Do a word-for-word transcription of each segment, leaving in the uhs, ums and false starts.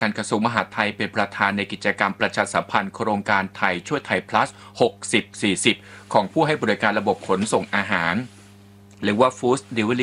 การกระทรวงมหาดไทยเป็นประธานในกิจกรรมประชาสัมพันธ์โครงการไทยช่วยไทย plus หกสิบ สี่สิบ ของผู้ให้บริการระบบขนส่งอาหารหรือว่า Food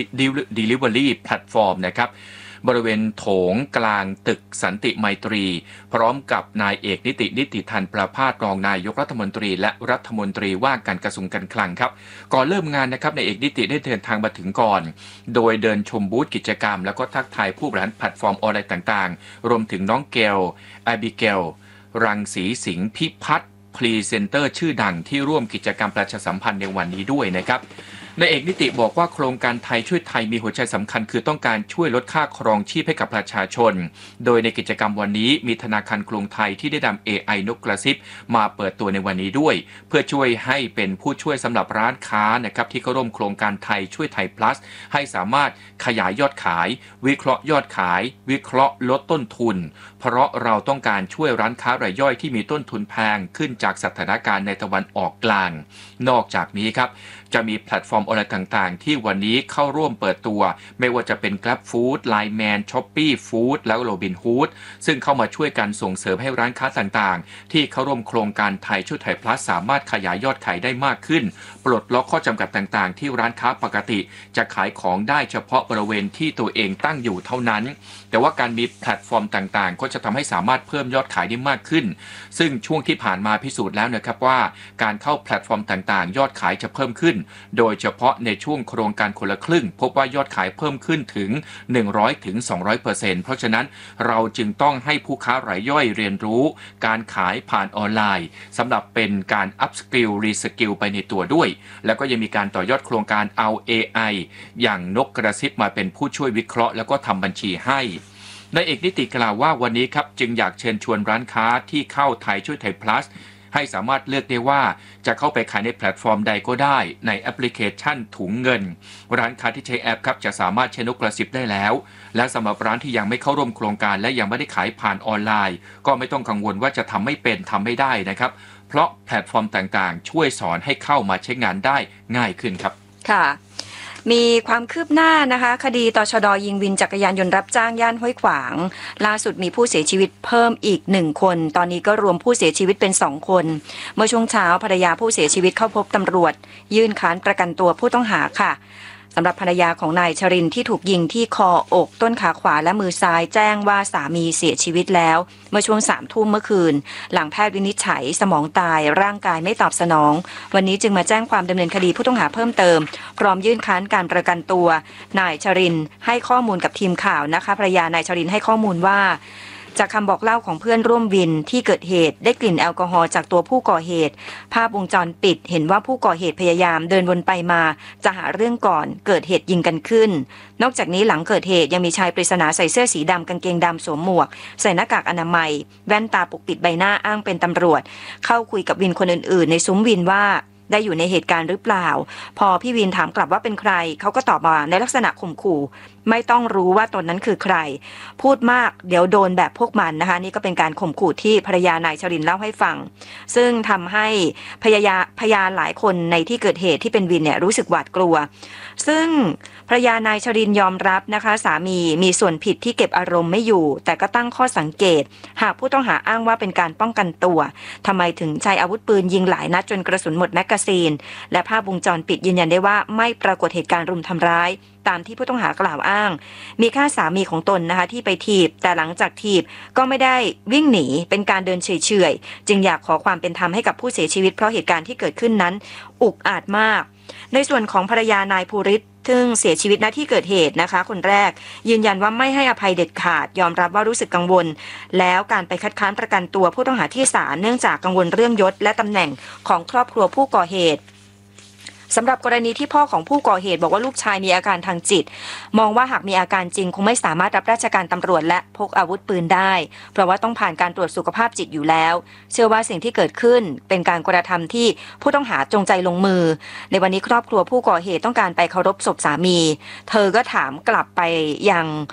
Delivery Platform นะครับบริเวณโถงกลางตึกสันติไมตรีพร้อมกับนายเอกนิตินิติธันประภาสรองนายกรัฐมนตรีและรัฐมนตรีว่าการกระทรวงการคลังครับก่อนเริ่มงานนะครับนายเอกนิติได้เดินทางมาถึงก่อนโดยเดินชมบูธกิจกรรมแล้วก็ทักทายผู้บริหารแพลตฟอร์มออนไลน์ต่างๆรวมถึงน้องเกลอาบิเกลรังสีสิงห์พิพัฒน์พรีเซนเตอร์ชื่อดังที่ร่วมกิจกรรมประชาสัมพันธ์ในวันนี้ด้วยนะครับนายเอกนิติบอกว่าโครงการไทยช่วยไทยมีหัวใจสำคัญคือต้องการช่วยลดค่าครองชีพให้กับประชาชนโดยในกิจกรรมวันนี้มีธนาคารกรุงไทยที่ได้นำ เอ ไอ นกกระซิบมาเปิดตัวในวันนี้ด้วยเพื่อช่วยให้เป็นผู้ช่วยสำหรับร้านค้านะครับที่เข้าร่วมโครงการไทยช่วยไทย plus ให้สามารถขยายยอดขายวิเคราะห์ยอดขายวิเคราะห์ลดต้นทุนเพราะเราต้องการช่วยร้านค้ารายย่อยที่มีต้นทุนแพงขึ้นจากสถานการณ์ในตะวันออกกลางนอกจากนี้ครับจะมีแพลตฟอร์มออนไลน์ต่างๆที่วันนี้เข้าร่วมเปิดตัวไม่ว่าจะเป็น Grab Food ไลน์ แมน Shopee Food แล้ว Robinhood ซึ่งเข้ามาช่วยกันส่งเสริมให้ร้านค้าต่างๆที่เข้าร่วมโครงการไทยช่วยไทย plus สามารถขยายยอดขายได้มากขึ้นปลดล็อกข้อจำกัดต่างๆที่ร้านค้าปกติจะขายของได้เฉพาะบริเวณที่ตัวเองตั้งอยู่เท่านั้นแต่ว่าการมีแพลตฟอร์มต่างๆก็จะทำให้สามารถเพิ่มยอดขายได้มากขึ้นซึ่งช่วงที่ผ่านมาพิสูจน์แล้วนะครับว่าการเข้าแพลตฟอร์มต่างๆยอดขายจะเพิ่มขึ้นโดยเฉพาะในช่วงโครงการคนละครึ่งพบว่ายอดขายเพิ่มขึ้นถึง หนึ่งร้อยถึงสองร้อยเปอร์เซ็นต์ เพราะฉะนั้นเราจึงต้องให้ผู้ค้ารายย่อยเรียนรู้การขายผ่านออนไลน์สำหรับเป็นการ up skill re skill ไปในตัวด้วยแล้วก็ยังมีการต่อยอดโครงการเอา เอ ไอ อย่างนกกระซิบมาเป็นผู้ช่วยวิเคราะห์แล้วก็ทำบัญชีให้นายเอกนิติกล่าวว่าวันนี้ครับจึงอยากเชิญชวนร้านค้าที่เข้าไทยช่วยไทย plusให้สามารถเลือกได้ว่าจะเข้าไปขายในแพลตฟอร์มใดก็ได้ในแอปพลิเคชันถุงเงินร้านค้าที่ใช้แอปครับจะสามารถใช้นกกระซิบได้แล้วและสำหรับร้านที่ยังไม่เข้าร่วมโครงการและยังไม่ได้ขายผ่านออนไลน์ก็ไม่ต้องกังวลว่าจะทำไม่เป็นทำไม่ได้นะครับเพราะแพลตฟอร์มต่างๆช่วยสอนให้เข้ามาใช้งานได้ง่ายขึ้นครับค่ะมีความคืบหน้านะคะคดีตชด.ยิงวินจักรยานยนต์รับจ้างย่านห้วยขวางล่าสุดมีผู้เสียชีวิตเพิ่มอีกหนึ่งคนตอนนี้ก็รวมผู้เสียชีวิตเป็นสองคนเมื่อช่วงเช้าภรรยาผู้เสียชีวิตเข้าพบตำรวจยื่นค้านประกันตัวผู้ต้องหาค่ะสำหรับภรรยาของนายชรินทร์ที่ถูกยิงที่คออกต้นขาขวาและมือซ้ายแจ้งว่าสามีเสียชีวิตแล้วเมื่อช่วงสามทุ่มเมื่อคืนหลังแพทย์วินิจฉัยสมองตายร่างกายไม่ตอบสนองวันนี้จึงมาแจ้งความดำเนินคดีผู้ต้องหาเพิ่มเติมพร้อมยื่นค้านการประกันตัวนายชรินทร์ให้ข้อมูลกับทีมข่าวนะคะภรรยานายชรินทร์ให้ข้อมูลว่าจากคำบอกเล่าของเพื่อนร่วมวินที่เกิดเหตุได้กลิ่นแอลกอฮอล์จากตัวผู้ก่อเหตุภาพวงจรปิดเห็นว่าผู้ก่อเหตุพยายามเดินวนไปมาจะหาเรื่องก่อนเกิดเหตุยิงกันขึ้นนอกจากนี้หลังเกิดเหตุยังมีชายปริศนาใส่เสื้อสีดำกางเกงดำสวมหมวกใส่หน้ากากอนามัยแว่นตาปกปิดใบหน้าอ้างเป็นตำรวจเข้าคุยกับวินคนอื่นๆในซุ้มวินว่าได้อยู่ในเหตุการณ์หรือเปล่าพอพี่วินถามกลับว่าเป็นใครเขาก็ตอบมาในลักษณะข่มขู่ไม่ต้องรู้ว่าตนนั้นคือใครพูดมากเดี๋ยวโดนแบบพวกมันนะคะนี่ก็เป็นการข่มขู่ที่ภรรยานายชรินทร์เล่าให้ฟังซึ่งทำให้พยาพยานหลายคนในที่เกิดเหตุที่เป็นวินเนี่ยรู้สึกหวาดกลัวซึ่งภรรยานายชรินทร์ยอมรับนะคะสามีมีส่วนผิดที่เก็บอารมณ์ไม่อยู่แต่ก็ตั้งข้อสังเกตหากผู้ต้องหาอ้างว่าเป็นการป้องกันตัวทำไมถึงใช้อาวุธปืนยิงหลายนัดจนกระสุนหมดแมกกาซีนและภาพวงจรปิดยืนยันได้ว่าไม่ปรากฏเหตุการณ์รุมทำร้ายตามที่ผู้ต้องหากล่าวอ้างมีแค่สามีของตนนะคะที่ไปถีบแต่หลังจากถีบก็ไม่ได้วิ่งหนีเป็นการเดินเฉยๆจึงอยากขอความเป็นธรรมให้กับผู้เสียชีวิตเพราะเหตุการณ์ที่เกิดขึ้นนั้นอุกอาจมากในส่วนของภรรยานายภูริศซึ่งเสียชีวิตณที่เกิดเหตุนะคะคนแรกยืนยันว่าไม่ให้อภัยเด็ดขาดยอมรับว่ารู้สึกกังวลแล้วการไปคัดค้านประกันตัวผู้ต้องหาที่ศาลเนื่องจากกังวลเรื่องยศและตำแหน่งของครอบครัวผู้ก่อเหตุสำหรับกรณีที่พ่อของผู้ก่อเหตุบอกว่าลูกชายมีอาการทางจิตมองว่าหากมีอาการจริงคงไม่สามารถรับราชการตำรวจและพกอาวุธปืนได้เพราะว่าต้องผ่านการตรวจสุขภาพจิตอยู่แล้วเชื่อว่าสิ่งที่เกิดขึ้นเป็นการกระทำที่ผู้ต้องหาจงใจลงมือในวันนี้ครอบครัวผู้ก่อเหตุต้องการไปเคารพศพสามีเธอก็ถามกลับไปยัง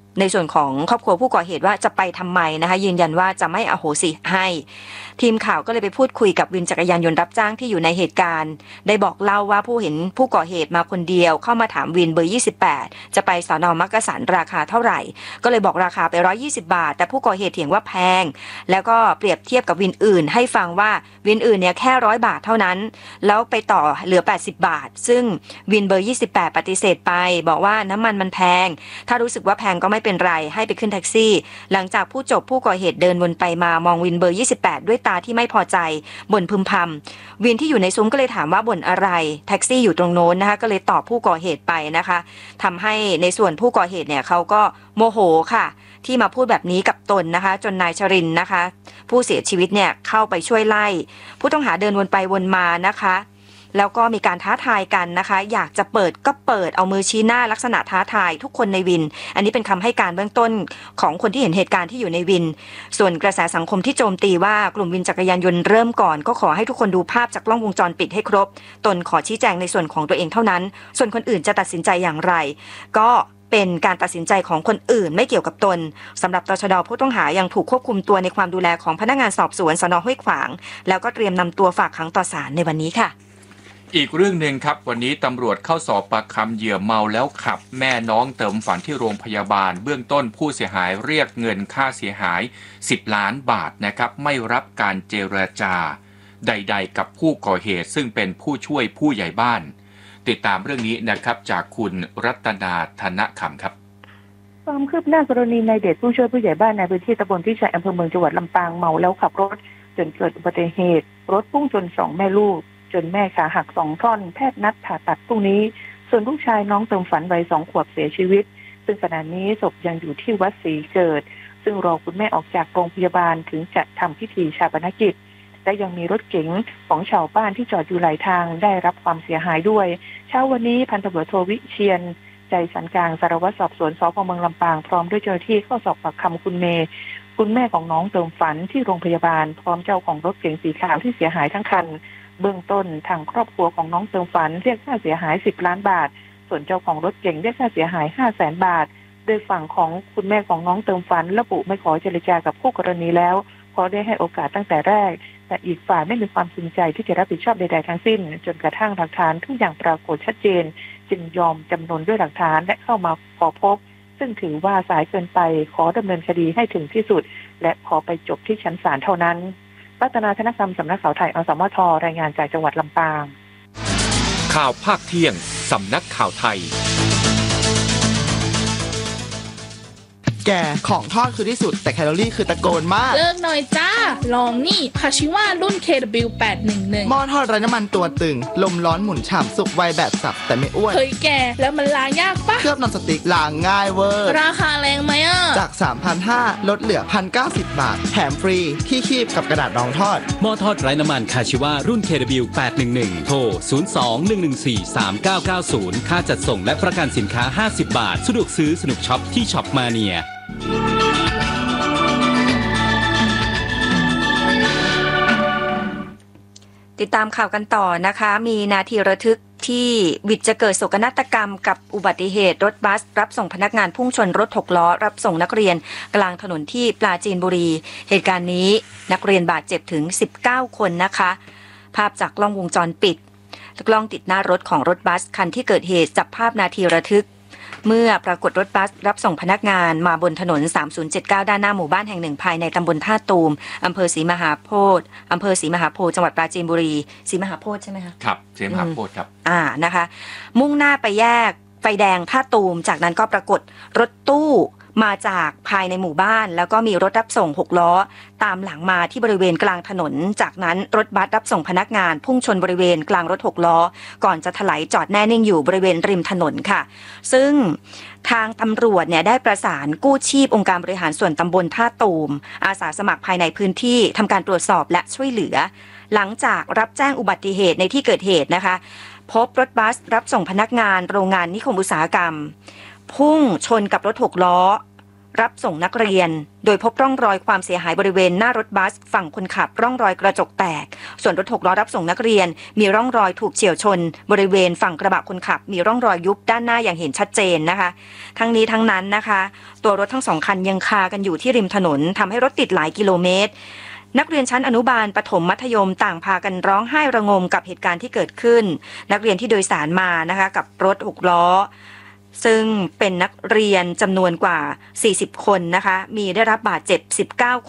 ในส่วนของครอบครัวผู้ก่อเหตุว่าจะไปทำไมนะคะยืนยันว่าจะไม่อโหสิให้ทีมข่าวก็เลยไปพูดคุยกับวินจักรยานยนต์รับจ้างที่อยู่ในเหตุการณ์ได้บอกเล่าว่าผู้เห็นผู้ก่อเหตุมาคนเดียวเข้ามาถามวินเบอร์ยี่สิบแปดจะไปสน.มักกะสันราคาเท่าไหร่ก็เลยบอกราคาไปหนึ่งร้อยยี่สิบบาทแต่ผู้ก่อเหตุเถียงว่าแพงแล้วก็เปรียบเทียบกับวินอื่นให้ฟังว่าวินอื่นเนี่ยแค่ร้อยบาทเท่านั้นแล้วไปต่อเหลือแปดสิบบาทซึ่งวินเบอร์ยี่สิบแปดปฏิเสธไปบอกว่าน้ำมันมันแพงถ้ารู้สึกว่าแพงก็ไม่เป็นไรให้ไปขึ้นแท็กซี่หลังจากผู้จบผู้ก่อเหตุเดินวนไปมามองวินเบอร์ยี่สิบแปดด้วยตาที่ไม่พอใจบ่นพึมพำวินที่อยู่ในซุ้มก็เลยถามว่าบ่นอะไรแท็กซี่อยู่ตรงโน้นนะคะก็เลยตอบผู้ก่อเหตุไปนะคะทำให้ในส่วนผู้ก่อเหตุเนี่ยเขาก็โมโหค่ะที่มาพูดแบบนี้กับตนนะคะจนนายชรินทร์นะคะผู้เสียชีวิตเนี่ยเข้าไปช่วยไล่ผู้ต้องหาเดินวนไปวนมานะคะแล้วก็มีการท้าทายกันนะคะอยากจะเปิดก็เปิดเอามือชี้หน้าลักษณะท้าทายทุกคนในวินอันนี้เป็นคำให้การเบื้องต้นของคนที่เห็นเหตุการณ์ที่อยู่ในวินส่วนกระแสสังคมที่โจมตีว่ากลุ่มวินจักรยานยนต์เริ่มก่อนก็ขอให้ทุกคนดูภาพจากกล้องวงจรปิดให้ครบตนขอชี้แจงในส่วนของตัวเองเท่านั้นส่วนคนอื่นจะตัดสินใจอย่างไรก็เป็นการตัดสินใจของคนอื่นไม่เกี่ยวกับตนสำหรับตชด.ผู้ต้องหายังถูกควบคุมตัวในความดูแลของพนักงานสอบสวนสน.ห้วยขวางแล้วก็เตรียมนำตัวฝากขังต่อศาลในวันนี้ค่ะอีกเรื่องหนึ่งครับวันนี้ตำรวจเข้าสอบปากคำเหยื่อเมาแล้วขับแม่น้องเติมฝันที่โรงพยาบาลเบื้องต้นผู้เสียหายเรียกเงินค่าเสียหายสิบล้านบาทนะครับไม่รับการเจรจาใดๆกับผู้ก่อเหตุซึ่งเป็นผู้ช่วยผู้ใหญ่บ้านติดตามเรื่องนี้นะครับจากคุณรัตนาธนคำครับความคืบหน้ากรณีนายเดชผู้ช่วยผู้ใหญ่บ้านในพื้นที่ตำบลพิชัยอำเภอเมืองจังหวัดลำปางเมาแล้วขับรถจนเกิดอุบัติเหตุรถพุ่งชนสองแม่ลูกจนแม่ขาหักสองท่อนแพทย์นัดผ่าตัดพรุ่งนี้ส่วนลูกชายน้องเติมฝันวัยสองขวบเสียชีวิตซึ่งขณะนี้ศพยังอยู่ที่วัดศรีเกิดซึ่งรอคุณแม่ออกจากโรงพยาบาลถึงจะทำพิธีชาปนกิจและยังมีรถเก๋งของชาวบ้านที่จอดอยู่หลายทางได้รับความเสียหายด้วยเช้าวันนี้พันตำรวจโทวิเชียนใจสันกลางสารวัตรสอบสวนสพ.เมืองลำปางพร้อมด้วยเจ้าหน้าที่เข้าสอบปากคำคุณเมย์คุณแม่ของน้องเติมฝันที่โรงพยาบาลพร้อมเจ้าของรถเก๋งสีขาวที่เสียหายทั้งคันเบื้องต้นทางครอบครัวของน้องเติมฝันเรียกค่าเสียหายสิบล้านบาทส่วนเจ้าของรถเก๋งเรียกค่าเสียหายห้าแสนบาทโดยฝั่งของคุณแม่ของน้องเติมฝันระบุไม่ขอเจรจากับคู่กรณีแล้วเพราะได้ให้โอกาสตั้งแต่แรกแต่อีกฝ่ายไม่มีความจริงใจที่จะรับผิดชอบใดๆทั้งสิ้นจนกระทั่งหลักฐานทุกอย่างปรากฏชัดเจนจึงยอมจำนนด้วยหลักฐานและเข้ามาขอพบซึ่งถือว่าสายเกินไปขอดำเนินคดีให้ถึงที่สุดและขอไปจบที่ชั้นศาลเท่านั้นรัตนาธนคำสำนักข่าวไทยอสมทรายงานจากจังหวัดลำปางข่าวภาคเที่ยงสำนักข่าวไทยแกของทอดคือที่สุดแต่แคลอรี่คือตะโกนมากเลิกหน่อยจ้าลองนี่คาชิว่ารุ่น เค ดับเบิลยู แปดหนึ่งหนึ่งหม้อทอดไร้น้ำมันตัวตึงลมร้อนหมุนฉ่ำสุกไวแบบสับแต่ไม่อ้วนเฮ้ยแกแล้วมันล้างยากปะเคลือบนอนสติ๊กล้างง่ายเวอร์ราคาแรงไหมอ่ะจาก สามพันห้าร้อย ลดเหลือ หนึ่งพันเก้าสิบ บาทแถมฟรีที่คีบกับกระดาษรองทอดหม้อทอดไร้น้ำมันคาชิว่ารุ่น เค ดับเบิลยู แปดหนึ่งหนึ่ง โทรศูนย์ สอง หนึ่ง หนึ่ง สี่ สาม เก้า เก้า ศูนย์ค่าจัดส่งและประกันสินค้าห้าสิบบาทสะดวกซื้อสนุกช็อปที่ช็อปมาเนียติดตามข่าวกันต่อนะคะมีนาทีระทึกที่วิทย์จะเกิดโศกนาฏกรรมกับอุบัติเหตุรถบัสรับส่งพนักงานพุ่งชนรถหกล้อรับส่งนักเรียนกลางถนนที่ปราจีนบุรีเหตุการณ์นี้นักเรียนบาดเจ็บถึงสิบเก้าคนนะคะภาพจากกล้องวงจรปิดกล้องติดหน้ารถของรถบัสคันที่เกิดเหตุจับภาพนาทีระทึกเมื่อปรากฏรถบัสรับส่งพนักงานมาบนถนนสามศูนย์เจ็ดเก้าด้านหน้าหมู่บ้านแห่งหนึ่งภายในตำบลท่าตูมอำเภอศรีมหาโพธิ์อำเภอศรีมหาโพธิ์จังหวัดปราจีนบุรีศรีมหาโพธิ์ใช่ไหมคะครับศรีมหาโพธิ์ครับอ่านะคะมุ่งหน้าไปแยกไฟแดงท่าตูมจากนั้นก็ปรากฏรถตู้มาจากภายในหมู่บ้านแล้วก็มีรถรับส่งหกล้อตามหลังมาที่บริเวณกลางถนนจากนั้นรถบัสรับส่งพนักงานพุ่งชนบริเวณกลางรถหกล้อก่อนจะถลายจอดแน่นิ่งอยู่บริเวณริมถนนค่ะซึ่งทางตำรวจเนี่ยได้ประสานกู้ชีพองค์การบริหารส่วนตำบลท่าตูมอาสาสมัครภายในพื้นที่ทำการตรวจสอบและช่วยเหลือหลังจากรับแจ้งอุบัติเหตุในที่เกิดเหตุนะคะพบรถบัสรับส่งพนักงานโรงงานนิคมอุตสาหกรรมพุ่งชนกับรถหกล้อรับส่งนักเรียนโดยพบร่องรอยความเสียหายบริเวณหน้ารถบัสฝั่งคนขับร่องรอยกระจกแตกส่วนรถหกล้อรับส่งนักเรียนมีร่องรอยถูกเฉี่ยวชนบริเวณฝั่งกระบะคนขับมีร่องรอยยุบด้านหน้าอย่างเห็นชัดเจนนะคะทั้งนี้ทั้งนั้นนะคะตัวรถทั้งสองคันยังคากันอยู่ที่ริมถนนทำให้รถติดหลายกิโลเมตรนักเรียนชั้นอนุบาลประถมมัธยมต่างพากันร้องไห้ระงมกับเหตุการณ์ที่เกิดขึ้นนักเรียนที่โดยสารมานะคะกับรถหกล้อซึ่งเป็นนักเรียนจำนวนกว่าสี่สิบคนนะคะมีได้รับบาดเจ็บสิบเก้า